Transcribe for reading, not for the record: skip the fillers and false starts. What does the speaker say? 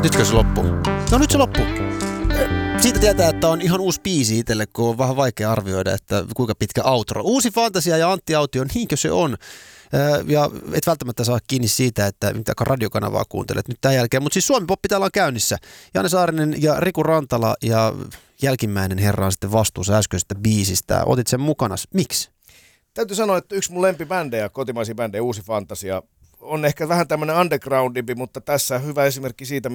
Nytkö se loppuu? No nyt se loppuu. Siitä tietää, että on ihan uusi biisi itselle, kun on vähän vaikea arvioida, että kuinka pitkä outro. Uusi Fantasia ja Antti Autio, niinkö se on? Ja et välttämättä saa kiinni siitä, että mitä radiokanavaa kuuntelet nyt tämän jälkeen. Mutta siis Suomi Poppi täällä on käynnissä. Janne Saarinen ja Riku Rantala ja jälkimmäinen herra on sitten vastuussa äskeisestä biisistä. Otit sen mukanas. Miksi? Täytyy sanoa, että yksi mun lempibändejä, kotimaisia bändejä, Uusi Fantasia, on ehkä vähän tämmöinen undergroundimpi, mutta tässä hyvä esimerkki siitä,